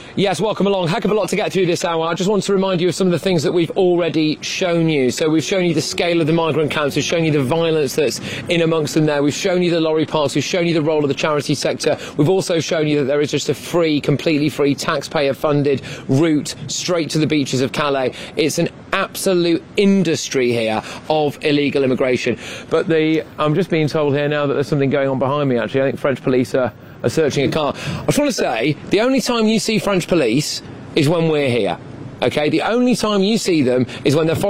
Yes, welcome along. Heck of a lot to get through this hour. I just want to remind you of some of the things that we've already shown you. So we've shown you the scale of the migrant camps, we've shown you the violence that's in amongst them there, we've shown you the lorry parks, we've shown you the role of the charity sector, we've also shown you that there is just a free, completely free, taxpayer-funded route straight to the beaches of Calais. It's an absolute industry here of illegal immigration. But I'm just being told here now that there's something going on behind me, actually. I think French police are searching a car. I just want to say, the only time you see French police is when we're here, okay? The only time you see them is when they're following